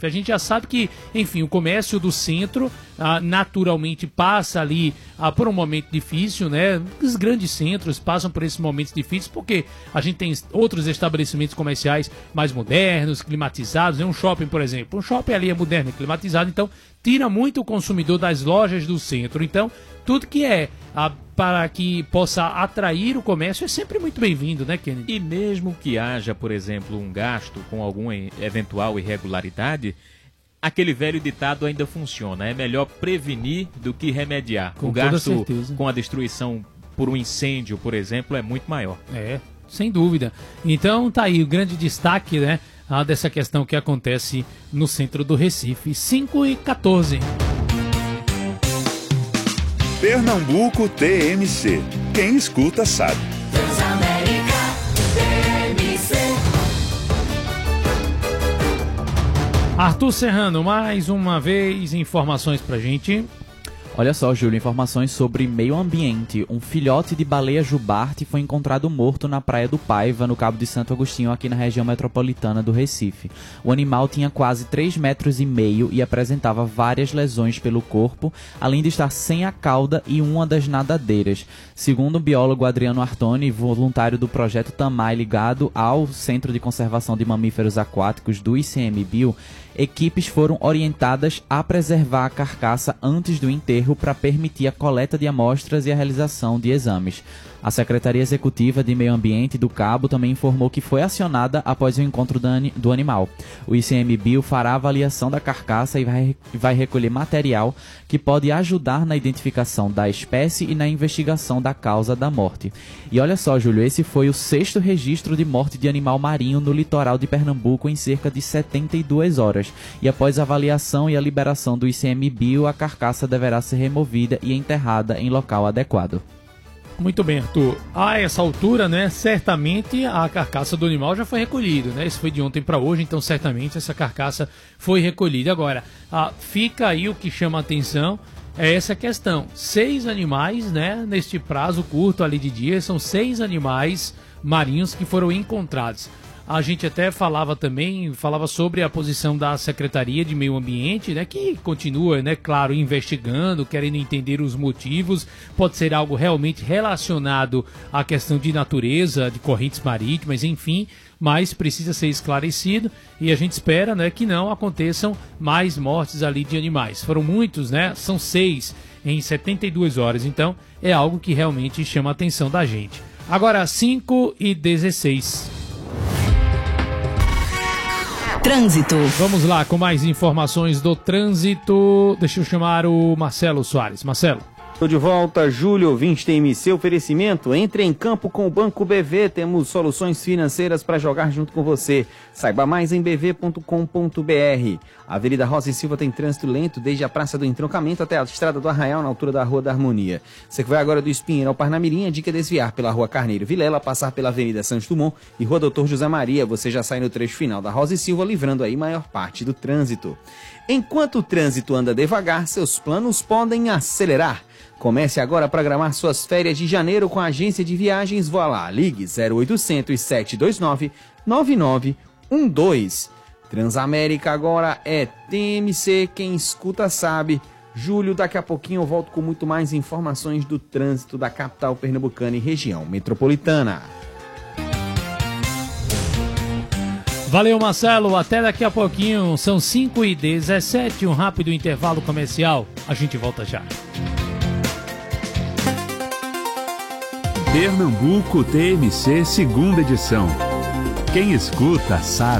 Recife. A gente já sabe que, enfim, o comércio do centro naturalmente passa ali por um momento difícil, né? Os grandes centros passam por esses momentos difíceis porque a gente tem outros estabelecimentos comerciais mais modernos, climatizados, né? Um shopping, por exemplo. Um shopping ali é moderno e climatizado, então tira muito o consumidor das lojas do centro. Então, tudo que é para que possa atrair o comércio é sempre muito bem-vindo, né, Kennedy? E mesmo que haja, por exemplo, um gasto com alguma eventual irregularidade, aquele velho ditado ainda funciona. É melhor prevenir do que remediar. Com o gasto toda certeza. com a destruição por um incêndio, por exemplo, é muito maior. É, sem dúvida. Então tá aí o grande destaque, né, dessa questão que acontece no centro do Recife. 5h14. Pernambuco TMC. Quem escuta sabe. Transamérica TMC. Arthur Serrano, mais uma vez, informações pra gente. Olha só, Júlio, informações sobre meio ambiente. Um filhote de baleia jubarte foi encontrado morto na Praia do Paiva, no Cabo de Santo Agostinho, aqui na região metropolitana do Recife. O animal tinha quase 3,5 metros e apresentava várias lesões pelo corpo, além de estar sem a cauda e uma das nadadeiras. Segundo o biólogo Adriano Artoni, voluntário do projeto Tamai ligado ao Centro de Conservação de Mamíferos Aquáticos do ICMBio, equipes foram orientadas a preservar a carcaça antes do enterro para permitir a coleta de amostras e a realização de exames. A Secretaria Executiva de Meio Ambiente do Cabo também informou que foi acionada após o encontro do animal. O ICMBio fará a avaliação da carcaça e vai recolher material que pode ajudar na identificação da espécie e na investigação da causa da morte. E olha só, Júlio, esse foi o 6º registro de morte de animal marinho no litoral de Pernambuco em cerca de 72 horas. E após a avaliação e a liberação do ICMBio, a carcaça deverá ser removida e enterrada em local adequado. Muito bem, Arthur. A essa altura, né, certamente a carcaça do animal já foi recolhida, né? Isso foi de ontem para hoje, então certamente essa carcaça foi recolhida. Agora, fica aí o que chama a atenção, é essa questão. 6 animais, né, neste prazo curto ali de dias, são 6 animais marinhos que foram encontrados. A gente até falava sobre a posição da Secretaria de Meio Ambiente, né, que continua, né, claro, investigando, querendo entender os motivos. Pode ser algo realmente relacionado à questão de natureza, de correntes marítimas, enfim, mas precisa ser esclarecido e a gente espera, né, que não aconteçam mais mortes ali de animais. Foram muitos, né, são 6 em 72 horas, então é algo que realmente chama a atenção da gente. Agora, 5h16. Trânsito. Vamos lá com mais informações do trânsito. Deixa eu chamar o Marcelo Soares. Marcelo. Estou de volta, Júlio, ouvinte TMC, oferecimento. Entre em campo com o Banco BV, temos soluções financeiras para jogar junto com você. Saiba mais em bv.com.br. A Avenida Rosa e Silva tem trânsito lento desde a Praça do Entroncamento até a Estrada do Arraial, na altura da Rua da Harmonia. Você que vai agora do Espinheiro ao Parnamirim, a dica é desviar pela Rua Carneiro Vilela, passar pela Avenida Santos Dumont e Rua Doutor José Maria. Você já sai no trecho final da Rosa e Silva, livrando aí maior parte do trânsito. Enquanto o trânsito anda devagar, seus planos podem acelerar. Comece agora a programar suas férias de janeiro com a agência de viagens Voa Lá. Ligue 0800 729 9912. Transamérica agora é TMC, quem escuta sabe. Júlio, daqui a pouquinho eu volto com muito mais informações do trânsito da capital pernambucana e região metropolitana. Valeu, Marcelo. Até daqui a pouquinho. São 5h17, um rápido intervalo comercial. A gente volta já. Pernambuco TMC, segunda edição. Quem escuta sabe.